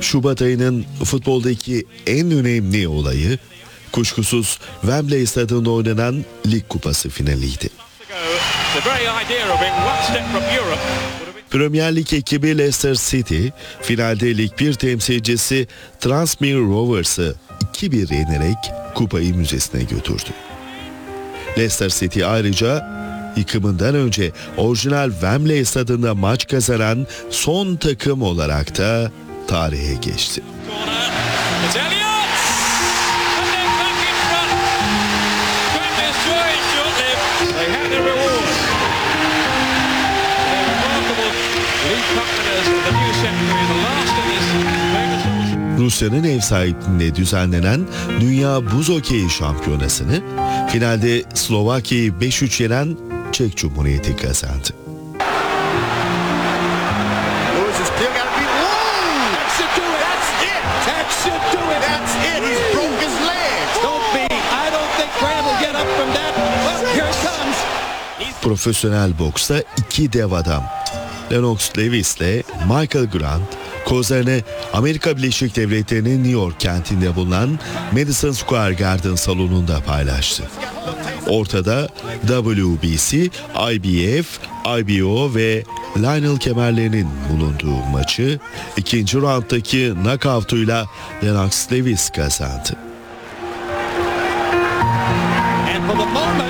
Şubat ayının futboldaki en önemli olayı kuşkusuz Wembley stadında oynanan Lig Kupası finaliydi. Premier Lig ekibi Leicester City finalde Lig 1 temsilcisi Tranmere Rovers'ı 2-1 yenerek kupayı müzesine götürdü. Leicester City ayrıca yıkımından önce orijinal Wembley stadında maç kazanan son takım olarak da tarihe geçti. Rusya'nın ev sahipliğinde düzenlenen Dünya Buz Hokeyi Şampiyonası'nı finalde Slovakya'yı 5-3 yenen Çek Cumhuriyeti kazandı. Profesyonel boksta iki dev adam Lennox Lewis ile Michael Grant kozlarını Amerika Birleşik Devletleri'nin New York kentinde bulunan Madison Square Garden salonunda paylaştı. Ortada WBC, IBF, IBO ve Lionel kemerlerinin bulunduğu maçı ikinci rounddaki knockout'uyla Lennox Lewis kazandı.